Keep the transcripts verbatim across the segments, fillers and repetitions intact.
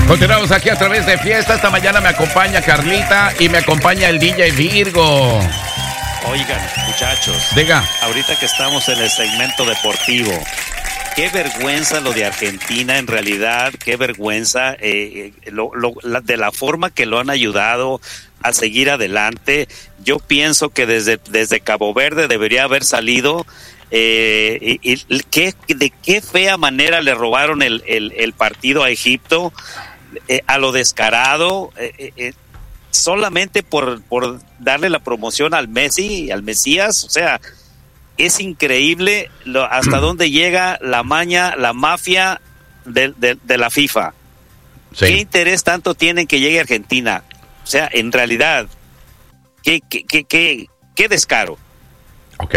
Continuamos aquí a través de Fiesta. Esta mañana me acompaña Carlita y me acompaña el D J Virgo. Oigan, muchachos. Diga. Ahorita que estamos en el segmento deportivo, qué vergüenza lo de Argentina, en realidad, qué vergüenza eh, lo, lo, la, de la forma que lo han ayudado a seguir adelante. Yo pienso que desde, desde Cabo Verde debería haber salido. Eh, y, y qué, de qué fea manera le robaron el, el, el partido a Egipto, eh, a lo descarado, eh, eh, solamente por, por darle la promoción al Messi, al Mesías. O sea, es increíble lo, hasta dónde llega la maña, la mafia de, de, de la FIFA. Sí. ¿Qué interés tanto tienen que llegue a Argentina? O sea, en realidad, qué, qué, qué, qué, qué descaro. Ok.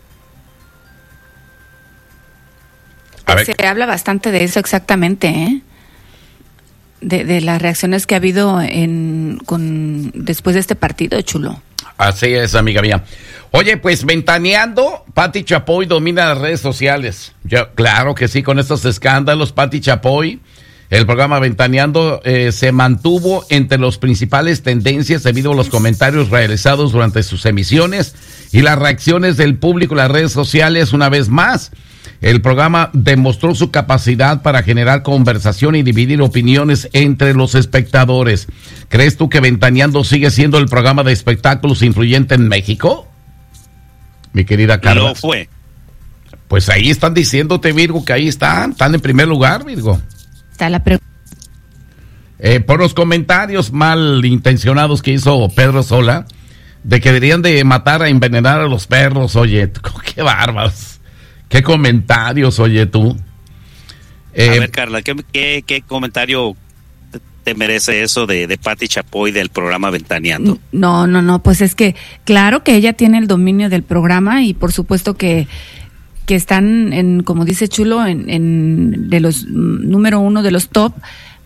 Se habla bastante de eso exactamente, ¿eh? De, de las reacciones que ha habido en, con, después de este partido, Chulo. Así es, amiga mía. Oye, pues ventaneando, Pati Chapoy domina las redes sociales. Yo, claro que sí, con estos escándalos, Pati Chapoy, el programa Ventaneando eh, se mantuvo entre los principales tendencias debido a los comentarios realizados durante sus emisiones y las reacciones del público en las redes sociales una vez más. El programa demostró su capacidad para generar conversación y dividir opiniones entre los espectadores. ¿Crees tú que Ventaneando sigue siendo el programa de espectáculos influyente en México? Mi querida Carla. Lo fue. Pues ahí están diciéndote, Virgo, que ahí están, están en primer lugar, Virgo. Está la pregunta. Eh, por los comentarios malintencionados que hizo Pedro Sola, de que deberían de matar a envenenar a los perros, oye, qué bárbaros. ¿Qué comentarios, oye, tú? Eh, a ver, Carla, ¿qué, qué, qué comentario te merece eso de, de Pati Chapoy del programa Ventaneando? No, no, no, pues es que claro que ella tiene el dominio del programa y por supuesto que, que están, en, como dice Chulo, en, en de los número uno de los top,